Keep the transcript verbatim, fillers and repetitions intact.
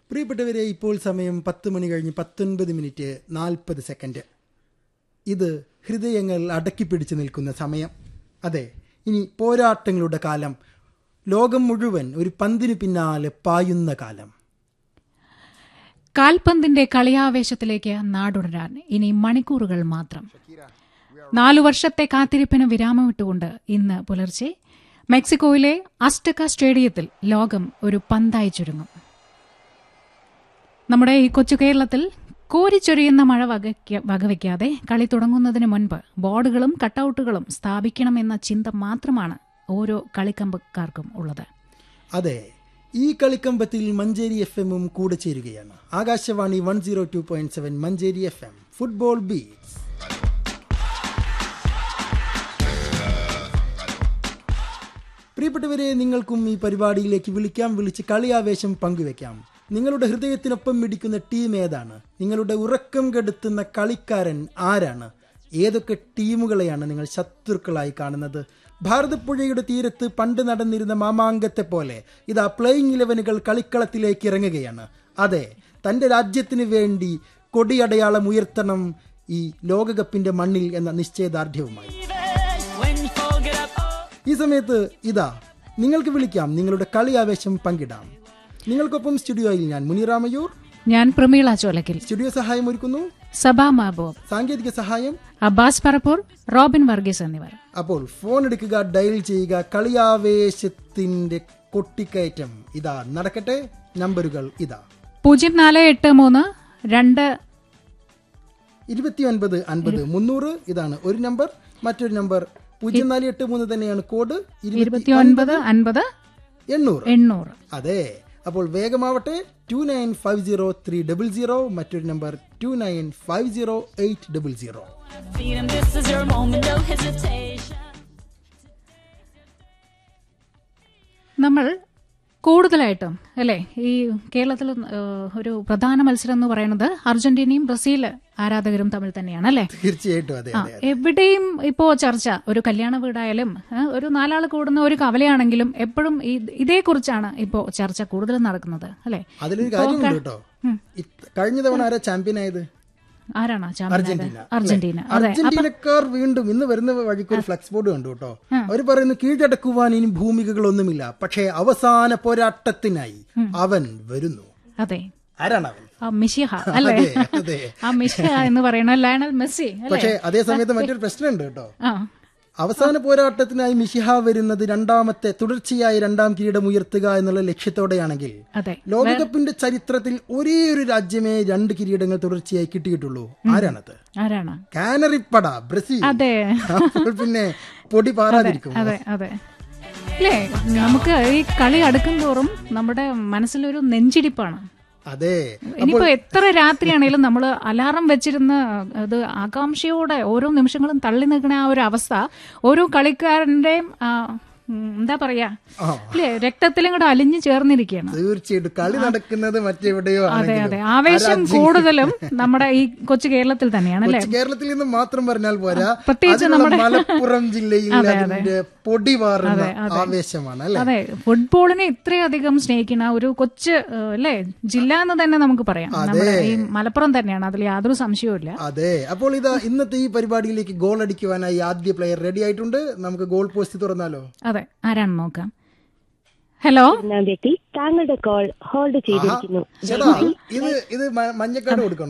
പ്രിയപ്പെട്ടവരെ, ഇപ്പോൾ സമയം പത്ത് മണി കഴിഞ്ഞ് പത്തൊൻപത് മിനിറ്റ് നാൽപ്പത് സെക്കൻഡ്. ഇത് ഹൃദയങ്ങൾ അടക്കിപ്പിടിച്ച് നിൽക്കുന്ന സമയം. അതെ, ഇനി പോരാട്ടങ്ങളുടെ കാലം. ലോകം മുഴുവൻ ഒരു പന്തിന് പിന്നാലെ പായുന്ന കാലം. കാൽപന്തിന്റെ കളിയാവേശത്തിലേക്ക് നാടുടരാൻ ഇനി മണിക്കൂറുകൾ മാത്രം. നാലു വർഷത്തെ കാത്തിരിപ്പിന് വിരാമമിട്ടുകൊണ്ട് ഇന്ന് പുലർച്ചെ മെക്സിക്കോയിലെ അസ്റ്റക സ്റ്റേഡിയത്തിൽ ലോകം ഒരു പന്തായി ചുരുങ്ങും. നമ്മുടെ ഈ കൊച്ചു കേരളത്തിൽ കോരിച്ചൊരിയുന്ന മഴ വകവയ്ക്കാതെ കളി തുടങ്ങുന്നതിന് മുൻപ് ബോർഡുകളും കട്ടൌട്ടുകളും സ്ഥാപിക്കണമെന്ന ചിന്ത മാത്രമാണ് ഓരോ കളിക്കമ്പക്കാർക്കും ഉള്ളത്. അതെ, ഈ കളിക്കമ്പത്തിൽ മഞ്ചേരി എഫ് എമ്മും കൂടെ ചേരുകയാണ്. Akashvani one zero two point seven Manjeri F M football beats. പ്രിയപ്പെട്ടവരെ, നിങ്ങൾക്കും ഈ പരിപാടിയിലേക്ക് വിളിക്കാം. വിളിച്ച് കളിയാവേശം പങ്കുവെക്കാം. നിങ്ങളുടെ ഹൃദയത്തിനൊപ്പം മിടിക്കുന്ന ടീം ഏതാണ്? നിങ്ങളുടെ ഉറക്കം കെടുത്തുന്ന കളിക്കാരൻ ആരാണ്? ഏതൊക്കെ ടീമുകളെയാണ് നിങ്ങൾ ശത്രുക്കളായി കാണുന്നത്? ഭാരതപ്പുഴയുടെ തീരത്ത് പണ്ട് നടന്നിരുന്ന മാമാങ്കത്തെ പോലെ ഇതാ പ്ലേയിങ് ഇലവനുകൾ കളിക്കളത്തിലേക്ക് ഇറങ്ങുകയാണ്. അതെ, തൻ്റെ രാജ്യത്തിന് വേണ്ടി കൊടിയടയാളം ഉയർത്തണം ഈ ലോകകപ്പിന്റെ മണ്ണിൽ എന്ന നിശ്ചയദാർഢ്യവുമായി. ഈ സമയത്ത് ഇതാ നിങ്ങൾക്ക് വിളിക്കാം, നിങ്ങളുടെ കളിയാവേശം പങ്കിടാം. നിങ്ങൾക്കൊപ്പം സ്റ്റുഡിയോയിൽ ഞാൻ മുനിറാമയൂർ, ഞാൻ പ്രമീള ചോലക്കൽ. സ്റ്റുഡിയോ സഹായം ഒരുക്കുന്നു സബാ മാബോബ്, സാങ്കേതിക സഹായം അബ്ബാസ് പറപ്പൂർ, റോബിൻ വർഗീസ് എന്നിവർ. അപ്പോൾ ഫോൺ എടുക്കുക, ഡയൽ ചെയ്യുക. കളിയാവേശത്തിന്റെ കൊട്ടിക്കയറ്റം ഇതാ നടക്കട്ടെ. നമ്പറുകൾ ഇതാ: പൂജ്യം നാല് എട്ട് മൂന്ന് രണ്ട് ഇരുപത്തി ഒൻപത് അൻപത് മുന്നൂറ്. ഇതാണ് ഒരു നമ്പർ. മറ്റൊരു നമ്പർ പൂജ്യം നാല് എട്ട് മൂന്ന് തന്നെയാണ് കോഡ്. ഇരുപത്തി ഒൻപത് അൻപത് എണ്ണൂറ് എണ്ണൂറ്. അതെ, അപ്പോൾ വേഗമാവട്ടെ. To nine five zero three double zero. മറ്റൊരു number two nine five zero eight double zero. നമ്മൾ കൂടുതലായിട്ടും അല്ലെ ഈ കേരളത്തിൽ ഒരു പ്രധാന മത്സരം എന്ന് പറയുന്നത് അർജന്റീനയും ബ്രസീൽ ആരാധകരും തമ്മിൽ തന്നെയാണ് അല്ലെ? തീർച്ചയായിട്ടും. അതെ, എവിടെയും ഇപ്പോ ചർച്ച, ഒരു കല്യാണ വീടായാലും ഒരു നാലാൾ കൂടുന്ന ഒരു കവലയാണെങ്കിലും എപ്പോഴും ഇതേക്കുറിച്ചാണ് ഇപ്പോ ചർച്ച കൂടുതലും നടക്കുന്നത് അല്ലെ? അതിലൊരു കാര്യമുണ്ട് കേട്ടോ. കഴിഞ്ഞ തവണ ആരാ ചാമ്പ്യൻ ആയത്? ആരാണ് അർജന്റീന. അർജന്റീന. അർജന്റീനക്കാർ വീണ്ടും ഇന്ന് വരുന്ന വഴിക്ക് ഒരു ഫ്ലക്സ് ബോർഡ് കണ്ടു കേട്ടോ. അവർ പറയുന്നു, കീഴടക്കുവാൻ ഇനി ഭൂമികകളൊന്നുമില്ല, പക്ഷേ അവസാന പോരാട്ടത്തിനായി അവൻ വരുന്നു. അതെ, ആരാണ് അവൻ? മിശിഹ അല്ലേ? ആ മിശിഹ എന്ന് പറയുന്ന ലയണൽ മെസ്സി. പക്ഷേ അതേ സമയത്ത് മറ്റൊരു പ്രശ്നമുണ്ട് കേട്ടോ. അവസാന പോരാട്ടത്തിനായി മിശിഹ വരുന്നത് രണ്ടാമത്തെ തുടർച്ചയായ രണ്ടാം കിരീടം ഉയർത്തുക എന്നുള്ള ലക്ഷ്യത്തോടെയാണെങ്കിൽ ലോകകപ്പിന്റെ ചരിത്രത്തിൽ ഒരേ ഒരു രാജ്യമേ രണ്ട് കിരീടങ്ങൾ തുടർച്ചയായി കിട്ടിയിട്ടുള്ളൂ. ആരാണത്? ആരാണ്? കാനറിപ്പട, ബ്രസീൽ. അതെ, പിന്നെ പൊടി പാറാതിരിക്കും. അതെ അതെ അല്ലേ? നമുക്ക് ഈ കളി അടുക്കും തോറും നമ്മുടെ മനസ്സിലൊരു നെഞ്ചിടിപ്പാണ്. അതെ, ഇനിയിപ്പോ എത്ര രാത്രിയാണേലും നമ്മൾ അലാറം വെച്ചിരുന്ന അത് ആകാംക്ഷയോടെ ഓരോ നിമിഷങ്ങളും തള്ളി നിൽക്കുന്ന ആ ഒരു അവസ്ഥ ഓരോ കളിക്കാരന്റെയും എന്താ പറയാ അല്ലേ, രക്തത്തിലും കൂടെ അലിഞ്ഞു ചേർന്നിരിക്കുകയാണ്. തീർച്ചയായിട്ടും കളി നടക്കുന്നത് മറ്റെവിടെയോ. അതെ അതെ, ആവേശം കൂടുതലും നമ്മുടെ ഈ കൊച്ചു കേരളത്തിൽ തന്നെയാണ് അല്ലേ? കേരളത്തിൽ നിന്ന് മാത്രം പറഞ്ഞാൽ പോരാ, പ്രത്യേകിച്ച് നമ്മുടെ മലപ്പുറം ജില്ലയിൽ പൊടി പാറുന്ന ആവേശമാണ് അല്ലേ? അതെ, ഫുട്ബോളിനെ ഇത്രയധികം സ്നേഹിക്കുന്ന ഒരു കൊച്ചു അല്ലേ ജില്ല എന്ന് തന്നെ നമുക്ക് പറയാം. നമ്മുടെ ഈ മലപ്പുറം തന്നെയാണ്, അതിൽ യാതൊരു സംശയവും ഇല്ല. അതെ, അപ്പോൾ ഇതാ ഇന്നത്തെ ഈ പരിപാടിയിലേക്ക് ഗോൾ അടിക്കുവാനായി ആദ്യ പ്ലെയർ റെഡി ആയിട്ടുണ്ട്. നമുക്ക് ഗോൾ പോസ്റ്റ് തുറന്നാലോ? അതെ, ആരാണെന്ന് നോക്കാം. ഹലോ, താങ്കളുടെ കോൾ ഹോൾഡ് ചെയ്തിരിക്കുന്നു. ഇത് ഇത് മഞ്ഞക്കാട് കൊടുക്കണം.